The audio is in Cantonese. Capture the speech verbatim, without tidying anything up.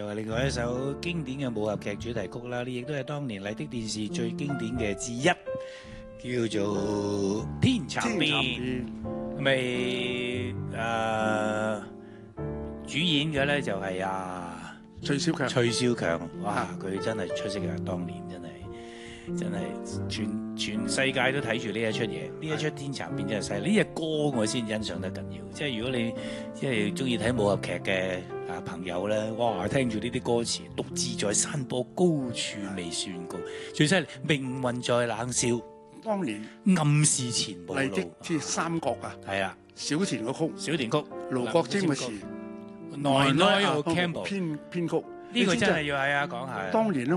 係另外一首經典嘅武俠劇主題曲啦，呢亦都係當年麗的電視最經典嘅之一，叫做《天蠶變》。咪誒主演嘅咧就係阿徐少強。 徐少強，哇！佢真係出色嘅，當年真係。真係全全世界都睇住呢一出嘢，呢一出《天蠶變》真係犀利。呢隻歌我先欣賞得緊要，即係如果你即係中意睇武俠劇嘅啊朋友咧，哇！聽住呢啲歌詞，獨自在山坡高處未算高，最犀利命運在冷笑， 當年暗示前無路。 麗的即係三國啊， 係啊， 小田個曲， 小田曲， 盧國沾嘅詞， 內內有 Campbell 編編曲。 呢個真係要係啊講下。 當年咧。